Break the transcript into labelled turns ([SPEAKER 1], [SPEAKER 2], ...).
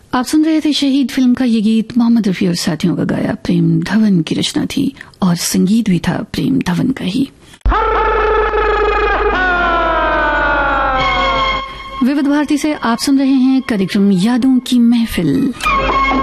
[SPEAKER 1] आप सुन रहे थे शहीद फिल्म का ये गीत मोहम्मद रफी और साथियों का गाया। प्रेम धवन की रचना थी और संगीत भी था प्रेम धवन का ही। विविध भारती से आप सुन रहे हैं कार्यक्रम यादों की महफिल।